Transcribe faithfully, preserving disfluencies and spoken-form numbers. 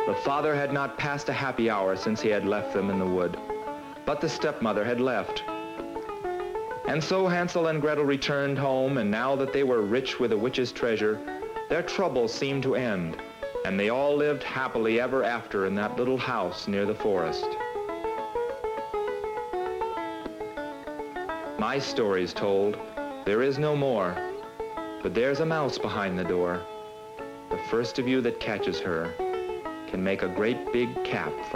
The father had not passed a happy hour since he had left them in the wood, but the stepmother had left. And so Hansel and Gretel returned home, and now that they were rich with the witch's treasure, their troubles seemed to end, and they all lived happily ever after in that little house near the forest. My story's told, there is no more, but there's a mouse behind the door. The first of you that catches her can make a great big cap